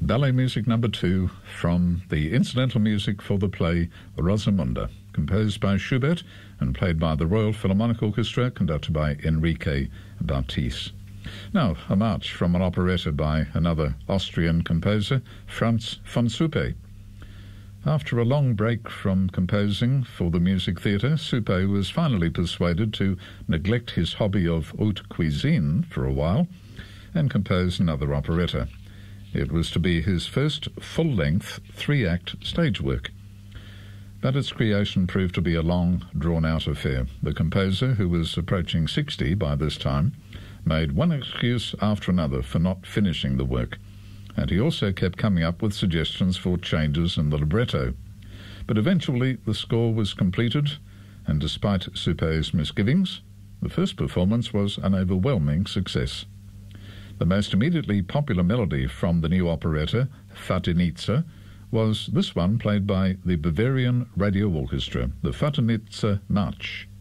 Ballet Music Number 2 from the incidental music for the play Rosamunde, composed by Schubert and played by the Royal Philharmonic Orchestra, conducted by Enrique Bartis. Now, a march from an operetta by another Austrian composer, Franz von Suppe. After a long break from composing for the music theatre, Suppe was finally persuaded to neglect his hobby of haute cuisine for a while and compose another operetta. It was to be his first full-length, three-act stage work. But its creation proved to be a long, drawn-out affair. The composer, who was approaching 60 by this time, made one excuse after another for not finishing the work, and he also kept coming up with suggestions for changes in the libretto. But eventually the score was completed, and despite Suppe's misgivings, the first performance was an overwhelming success. The most immediately popular melody from the new operetta, Fatinitza, was this one played by the Bavarian Radio Orchestra, the Fatinitza March.